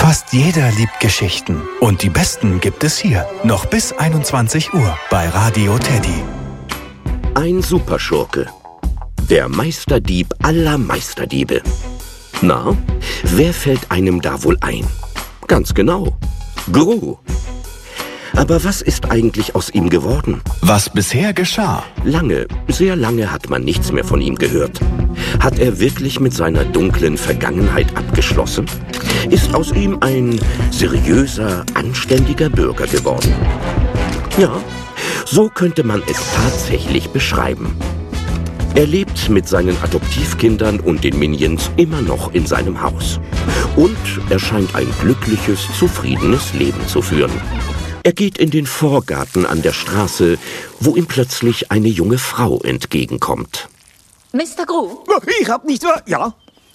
Fast jeder liebt Geschichten. Und die besten gibt es hier. Noch bis 21 Uhr bei Radio Teddy. Ein Superschurke. Der Meisterdieb aller Meisterdiebe. Na, wer fällt einem da wohl ein? Ganz genau. Gru. Aber was ist eigentlich aus ihm geworden? Was bisher geschah? Lange, sehr lange hat man nichts mehr von ihm gehört. Hat er wirklich mit seiner dunklen Vergangenheit abgeschlossen? Ist aus ihm ein seriöser, anständiger Bürger geworden? Ja, so könnte man es tatsächlich beschreiben. Er lebt mit seinen Adoptivkindern und den Minions immer noch in seinem Haus. Und er scheint ein glückliches, zufriedenes Leben zu führen. Er geht in den Vorgarten an der Straße, wo ihm plötzlich eine junge Frau entgegenkommt. Mr. Gru? Ich hab nicht so... Ja?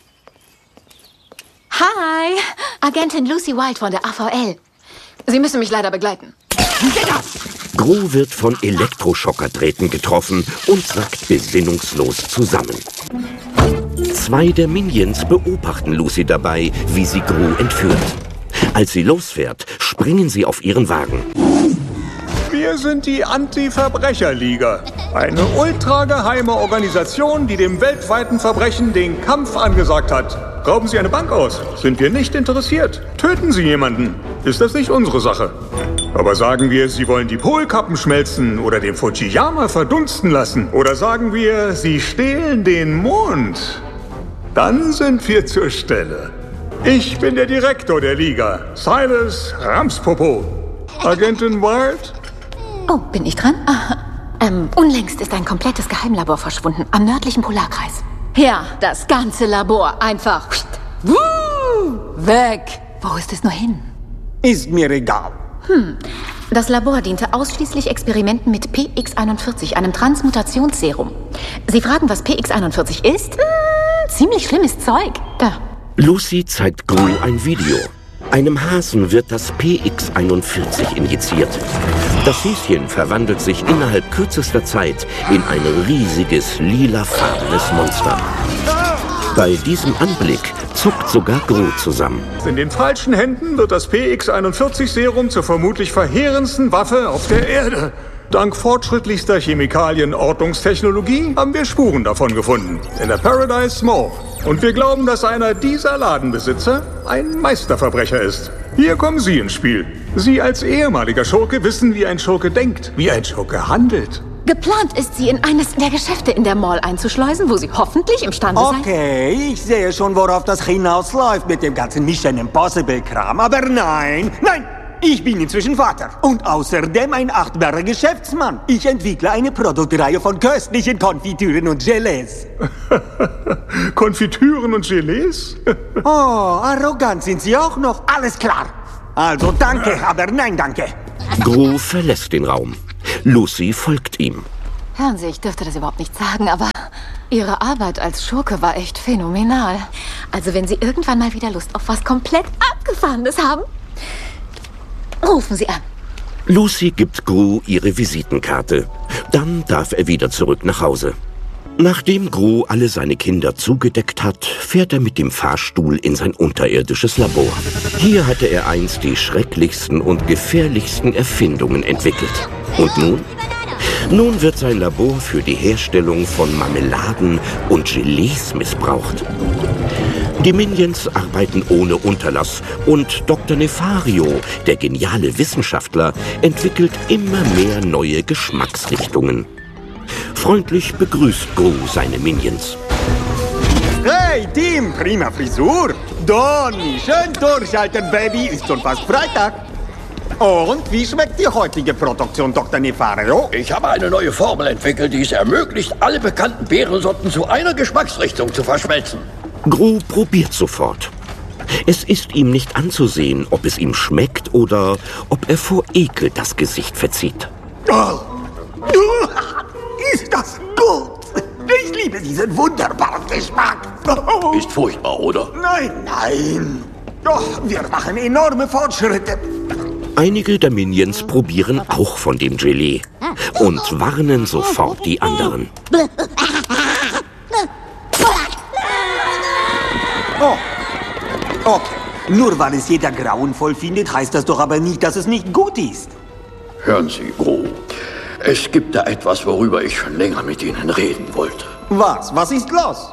Hi, Agentin Lucy Wild von der AVL. Sie müssen mich leider begleiten. Gru wird von Elektroschockerträten getroffen und sackt besinnungslos zusammen. Zwei der Minions beobachten Lucy dabei, wie sie Gru entführt. Als sie losfährt, springen sie auf ihren Wagen. Wir sind die Anti-Verbrecher-Liga. Eine ultrageheime Organisation, die dem weltweiten Verbrechen den Kampf angesagt hat. Rauben Sie eine Bank aus? Sind wir nicht interessiert. Töten Sie jemanden? Ist das nicht unsere Sache? Aber sagen wir, Sie wollen die Polkappen schmelzen oder den Fujiyama verdunsten lassen? Oder sagen wir, Sie stehlen den Mond? Dann sind wir zur Stelle. Ich bin der Direktor der Liga, Silas Ramspopo. Agentin Wild? Oh, bin ich dran? Unlängst ist ein komplettes Geheimlabor verschwunden, am nördlichen Polarkreis. Ja, das ganze Labor einfach weg. Wo ist es nur hin? Ist mir egal. Das Labor diente ausschließlich Experimenten mit PX41, einem Transmutationsserum. Sie fragen, was PX41 ist? Ziemlich schlimmes Zeug. Da. Lucy zeigt Gru ein Video. Einem Hasen wird das PX41 injiziert. Das Häschen verwandelt sich innerhalb kürzester Zeit in ein riesiges, lilafarbenes Monster. Bei diesem Anblick zuckt sogar Gru zusammen. In den falschen Händen wird das PX41-Serum zur vermutlich verheerendsten Waffe auf der Erde. Dank fortschrittlichster Chemikalienortungstechnologie haben wir Spuren davon gefunden. In der Paradise Mall. Und wir glauben, dass einer dieser Ladenbesitzer ein Meisterverbrecher ist. Hier kommen Sie ins Spiel. Sie als ehemaliger Schurke wissen, wie ein Schurke denkt, wie ein Schurke handelt. Geplant ist, sie in eines der Geschäfte in der Mall einzuschleusen, wo sie hoffentlich imstande sein... Okay, ich sehe schon, worauf das hinausläuft mit dem ganzen Mission Impossible-Kram. Aber nein, nein! Ich bin inzwischen Vater und außerdem ein achtbarer Geschäftsmann. Ich entwickle eine Produktreihe von köstlichen Konfitüren und Gelees. Konfitüren und Gelees? Oh, arrogant sind Sie auch noch. Alles klar. Also danke, aber nein danke. Gru verlässt den Raum. Lucy folgt ihm. Hören Sie, ich dürfte das überhaupt nicht sagen, aber Ihre Arbeit als Schurke war echt phänomenal. Also wenn Sie irgendwann mal wieder Lust auf was komplett Abgefahrenes haben, rufen Sie an. Lucy gibt Gru ihre Visitenkarte. Dann darf er wieder zurück nach Hause. Nachdem Gru alle seine Kinder zugedeckt hat, fährt er mit dem Fahrstuhl in sein unterirdisches Labor. Hier hatte er einst die schrecklichsten und gefährlichsten Erfindungen entwickelt. Und nun? Nun wird sein Labor für die Herstellung von Marmeladen und Gelees missbraucht. Die Minions arbeiten ohne Unterlass und Dr. Nefario, der geniale Wissenschaftler, entwickelt immer mehr neue Geschmacksrichtungen. Freundlich begrüßt Gru seine Minions. Hey, Team, prima Frisur. Donny, schön durchhalten, Baby, ist schon fast Freitag. Und wie schmeckt die heutige Produktion, Dr. Nefario? Ich habe eine neue Formel entwickelt, die es ermöglicht, alle bekannten Beerensorten zu einer Geschmacksrichtung zu verschmelzen. Gru probiert sofort. Es ist ihm nicht anzusehen, ob es ihm schmeckt oder ob er vor Ekel das Gesicht verzieht. Oh. Ist das gut? Ich liebe diesen wunderbaren Geschmack. Oh. Ist furchtbar, oder? Nein, nein. Doch, wir machen enorme Fortschritte. Einige der Minions probieren auch von dem Gelee und warnen sofort die anderen. Oh, okay. Nur weil es jeder grauenvoll findet, heißt das doch aber nicht, dass es nicht gut ist. Hören Sie, Gru. Es gibt da etwas, worüber ich schon länger mit Ihnen reden wollte. Was? Was ist los?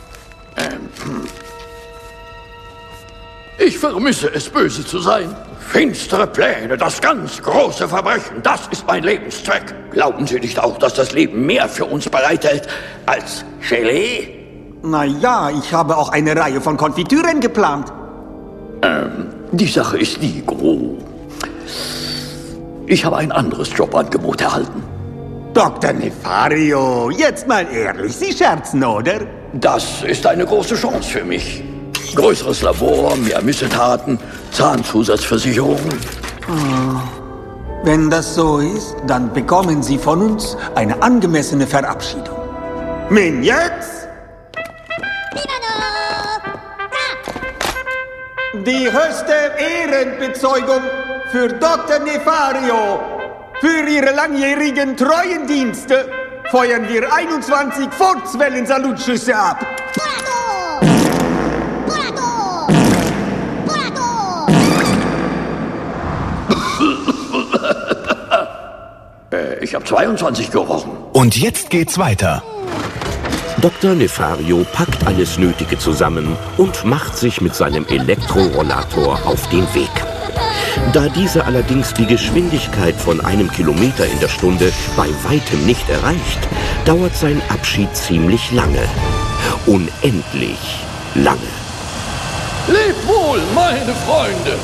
Ich vermisse es, böse zu sein. Finstere Pläne, das ganz große Verbrechen, das ist mein Lebenszweck. Glauben Sie nicht auch, dass das Leben mehr für uns bereithält als Gelee? Na ja, ich habe auch eine Reihe von Konfitüren geplant. Die Sache ist die, Gru. Ich habe ein anderes Jobangebot erhalten. Dr. Nefario, jetzt mal ehrlich, Sie scherzen, oder? Das ist eine große Chance für mich. Größeres Labor, mehr Missetaten, Zahnzusatzversicherung. Wenn das so ist, dann bekommen Sie von uns eine angemessene Verabschiedung. Minions! Die höchste Ehrenbezeugung für Dr. Nefario. Für Ihre langjährigen treuen Dienste feuern wir 21 Furzwellen-Salutschüsse ab. Ich habe 22 gerochen. Und jetzt geht's weiter. Dr. Nefario packt alles Nötige zusammen und macht sich mit seinem Elektrorollator auf den Weg. Da dieser allerdings die Geschwindigkeit von 1 Kilometer in der Stunde bei weitem nicht erreicht, dauert sein Abschied ziemlich lange. Unendlich lange. Lebt wohl, meine Freunde!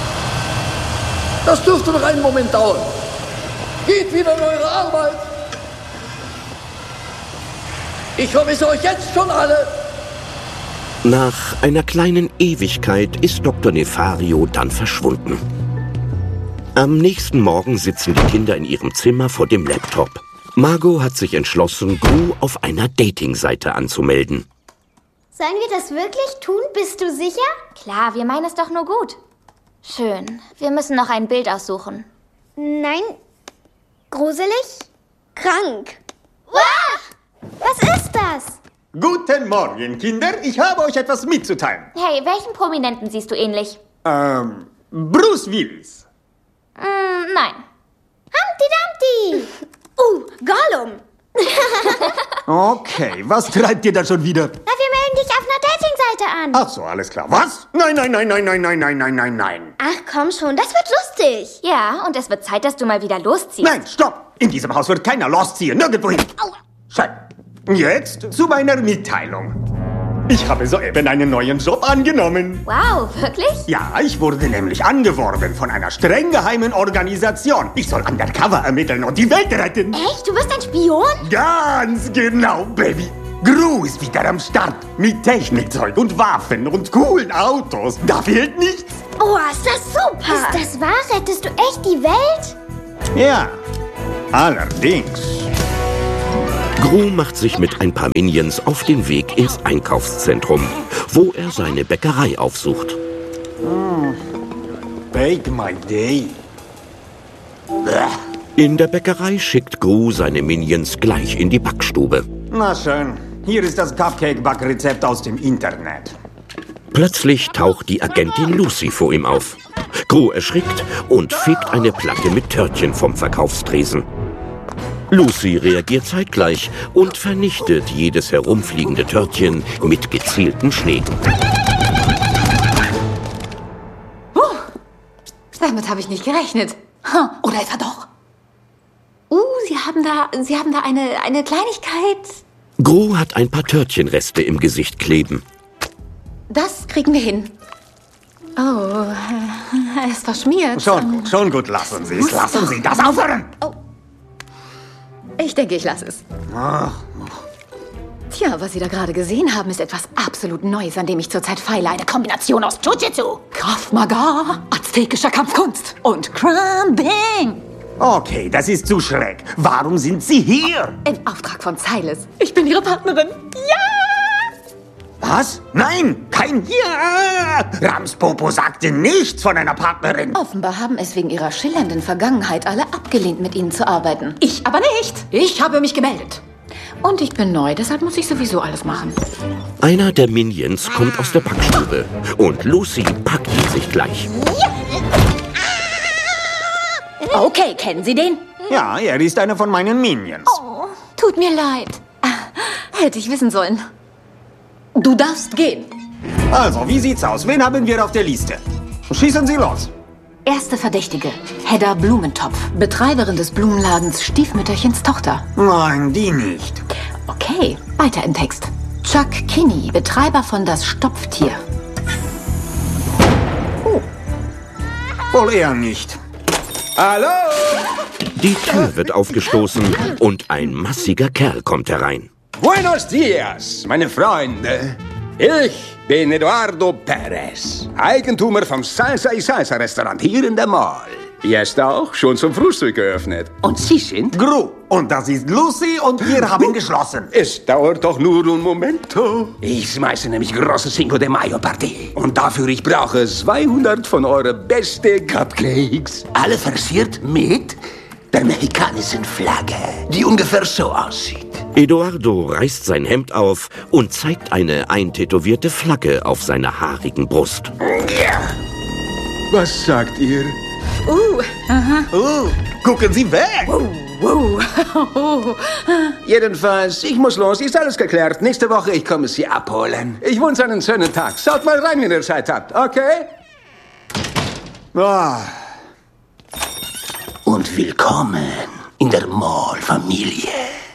Das dürfte noch einen Moment dauern. Geht wieder in eure Arbeit. Ich vermisse euch jetzt schon alle. Nach einer kleinen Ewigkeit ist Dr. Nefario dann verschwunden. Am nächsten Morgen sitzen die Kinder in ihrem Zimmer vor dem Laptop. Margot hat sich entschlossen, Gru auf einer Dating-Seite anzumelden. Sollen wir das wirklich tun? Bist du sicher? Klar, wir meinen es doch nur gut. Schön. Wir müssen noch ein Bild aussuchen. Nein. Gruselig? Krank. Wow! Was ist das? Guten Morgen, Kinder. Ich habe euch etwas mitzuteilen. Hey, welchen Prominenten siehst du ähnlich? Bruce Willis. Nein. Humpty Dumpty. Gollum. Okay, was treibt ihr da schon wieder? Na, wir melden dich auf einer Dating-Seite an. Ach so, alles klar. Was? Nein. Ach, komm schon, das wird lustig. Ja, und es wird Zeit, dass du mal wieder losziehst. Nein, stopp! In diesem Haus wird keiner losziehen, nirgendwohin. Schön. Jetzt zu meiner Mitteilung. Ich habe soeben einen neuen Job angenommen. Wow, wirklich? Ja, ich wurde nämlich angeworben von einer streng geheimen Organisation. Ich soll undercover ermitteln und die Welt retten. Echt? Du bist ein Spion? Ganz genau, Baby. Gru ist wieder am Start. Mit Technikzeug und Waffen und coolen Autos. Da fehlt nichts. Oh, ist das super. Ist das wahr? Rettest du echt die Welt? Ja, allerdings. Gru macht sich mit ein paar Minions auf den Weg ins Einkaufszentrum, wo er seine Bäckerei aufsucht. Bake my day. In der Bäckerei schickt Gru seine Minions gleich in die Backstube. Na schön, hier ist das Cupcake-Backrezept aus dem Internet. Plötzlich taucht die Agentin Lucy vor ihm auf. Gru erschrickt und fegt eine Platte mit Törtchen vom Verkaufstresen. Lucy reagiert zeitgleich und vernichtet jedes herumfliegende Törtchen mit gezielten Schlägen. Damit habe ich nicht gerechnet. Oder etwa doch? Sie haben da eine Kleinigkeit. Gru hat ein paar Törtchenreste im Gesicht kleben. Das kriegen wir hin. Oh, er ist verschmiert. Schon gut, lassen Sie es. Lassen Sie das aufhören. Oh. Ich denke, ich lasse es. Tja, was Sie da gerade gesehen haben, ist etwas absolut Neues, an dem ich zurzeit feile. Eine Kombination aus Jiu-Jitsu, Krav Maga, aztekischer Kampfkunst und Crumbing. Okay, das ist zu schräg. Warum sind Sie hier? Im Auftrag von Silas. Ich bin Ihre Partnerin. Ja! Was? Nein, kein Ja! Ramspopo sagte nichts von einer Partnerin. Offenbar haben es wegen Ihrer schillernden Vergangenheit alle abgelehnt, mit Ihnen zu arbeiten. Ich aber nicht. Ich habe mich gemeldet. Und ich bin neu, deshalb muss ich sowieso alles machen. Einer der Minions kommt aus der Packstube und Lucy packt ihn sich gleich. Okay, kennen Sie den? Ja, er ist einer von meinen Minions. Oh, tut mir leid. Hätte ich wissen sollen. Du darfst gehen. Also, wie sieht's aus? Wen haben wir auf der Liste? Schießen Sie los. Erste Verdächtige, Hedda Blumentopf, Betreiberin des Blumenladens Stiefmütterchens Tochter. Nein, die nicht. Okay, weiter im Text. Chuck Kinney, Betreiber von Das Stopftier. Wohl eher nicht. Hallo? Die Tür wird aufgestoßen und ein massiger Kerl kommt herein. Buenos dias, meine Freunde. Ich bin Eduardo Perez, Eigentümer vom Salsa y Salsa Restaurant hier in der Mall. Jetzt auch schon zum Frühstück geöffnet. Und Sie sind? Gru. Und das ist Lucy und wir haben geschlossen. Es dauert doch nur un momento. Ich schmeiße nämlich große Cinco de Mayo Party. Und dafür ich brauche 200 von euren besten Cupcakes. Alle versiert mit der mexikanischen Flagge, die ungefähr so aussieht. Eduardo reißt sein Hemd auf und zeigt eine eintätowierte Flagge auf seiner haarigen Brust. Was sagt ihr? Gucken Sie weg! Jedenfalls, ich muss los, ist alles geklärt. Nächste Woche, ich komme Sie abholen. Ich wünsche einen schönen Tag. Schaut mal rein, wenn ihr Zeit habt, okay? Ah, Und willkommen in der Mall-Familie.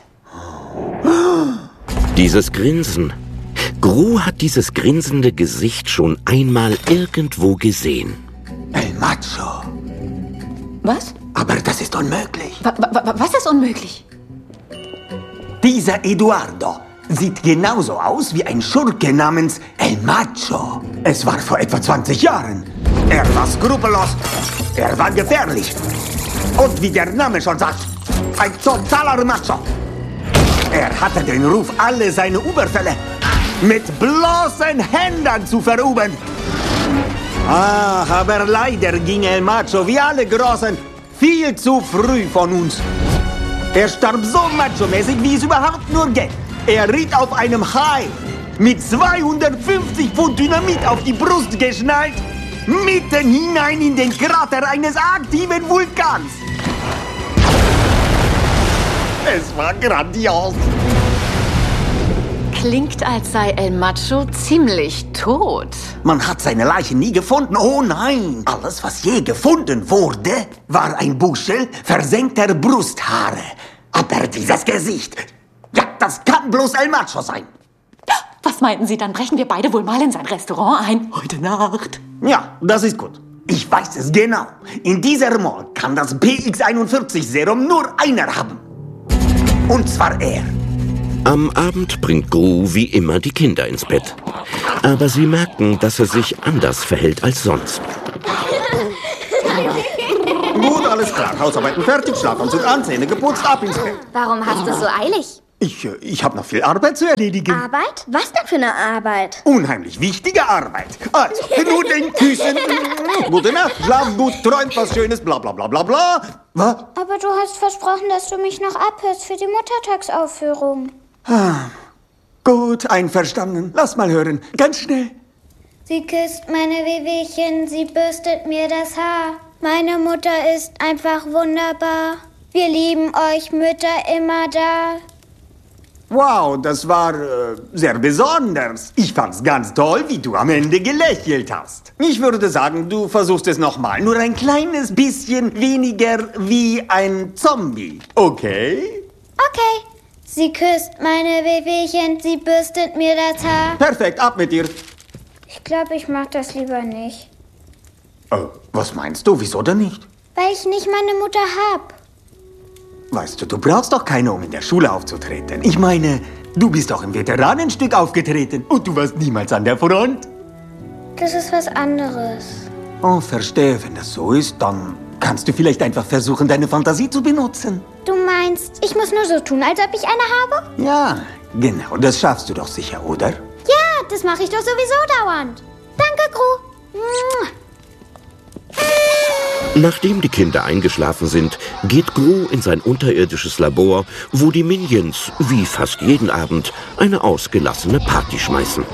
Dieses Grinsen. Gru hat dieses grinsende Gesicht schon einmal irgendwo gesehen. El Macho. Was? Aber das ist unmöglich. Was ist unmöglich? Dieser Eduardo sieht genauso aus wie ein Schurke namens El Macho. Es war vor etwa 20 Jahren. Er war skrupellos. Er war gefährlich. Und wie der Name schon sagt, ein totaler Macho. Er hatte den Ruf, alle seine Überfälle mit bloßen Händen zu verüben. Ah, aber leider ging El Macho wie alle Großen viel zu früh von uns. Er starb so macho-mäßig, wie es überhaupt nur geht. Er ritt auf einem Hai mit 250 Pfund Dynamit auf die Brust geschnallt, mitten hinein in den Krater eines aktiven Vulkans. Es war grandios. Klingt, als sei El Macho ziemlich tot. Man hat seine Leiche nie gefunden. Oh nein! Alles, was je gefunden wurde, war ein Büschel versenkter Brusthaare. Aber dieses Gesicht, ja, das kann bloß El Macho sein. Was meinten Sie, dann brechen wir beide wohl mal in sein Restaurant ein? Heute Nacht. Ja, das ist gut. Ich weiß es genau. In dieser Mall kann das PX41-Serum nur einer haben. Und zwar er. Am Abend bringt Gru wie immer die Kinder ins Bett. Aber sie merken, dass er sich anders verhält als sonst. Gut, alles klar. Hausarbeiten fertig, Schlafanzug an, Zähne geputzt, ab ins Bett. Warum hast du so eilig? Ich habe noch viel Arbeit zu erledigen. Arbeit? Was denn für eine Arbeit? Unheimlich wichtige Arbeit. Also, nur den Küssen. Gute Nacht, schlaf gut, träumt was Schönes, bla bla bla bla bla. Was? Aber du hast versprochen, dass du mich noch abhörst für die Muttertagsaufführung. Gut, einverstanden. Lass mal hören. Ganz schnell. Sie küsst meine Wehwehchen, sie bürstet mir das Haar. Meine Mutter ist einfach wunderbar. Wir lieben euch Mütter immer da. Wow, das war sehr besonders. Ich fand's ganz toll, wie du am Ende gelächelt hast. Ich würde sagen, du versuchst es nochmal. Nur ein kleines bisschen weniger wie ein Zombie. Okay? Okay. Sie küsst meine Wehwehchen, sie bürstet mir das Haar. Perfekt, ab mit dir. Ich glaube, ich mach das lieber nicht. Was meinst du? Wieso denn nicht? Weil ich nicht meine Mutter hab. Weißt du, du brauchst doch keine, um in der Schule aufzutreten. Ich meine, du bist doch im Veteranenstück aufgetreten und du warst niemals an der Front. Das ist was anderes. Oh, verstehe. Wenn das so ist, dann kannst du vielleicht einfach versuchen, deine Fantasie zu benutzen. Du meinst, ich muss nur so tun, als ob ich eine habe? Ja, genau. Das schaffst du doch sicher, oder? Ja, das mache ich doch sowieso dauernd. Danke, Gru. Nachdem die Kinder eingeschlafen sind, geht Gru in sein unterirdisches Labor, wo die Minions, wie fast jeden Abend, eine ausgelassene Party schmeißen.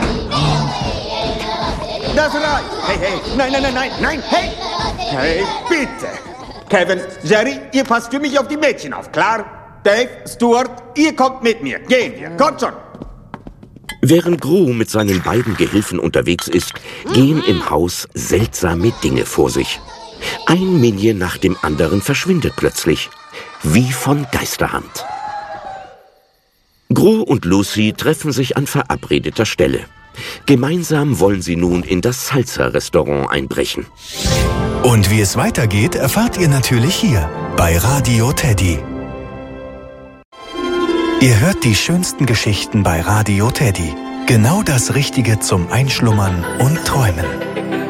Das reicht. Hey, hey. Nein, hey. Hey, bitte. Kevin, Jerry, ihr passt für mich auf die Mädchen auf, klar? Dave, Stuart, ihr kommt mit mir. Gehen wir. Kommt schon. Während Gru mit seinen beiden Gehilfen unterwegs ist, gehen im Haus seltsame Dinge vor sich. Ein Minion nach dem anderen verschwindet plötzlich, wie von Geisterhand. Gru und Lucy treffen sich an verabredeter Stelle. Gemeinsam wollen sie nun in das Salsa-Restaurant einbrechen. Und wie es weitergeht, erfahrt ihr natürlich hier bei Radio Teddy. Ihr hört die schönsten Geschichten bei Radio Teddy. Genau das Richtige zum Einschlummern und Träumen.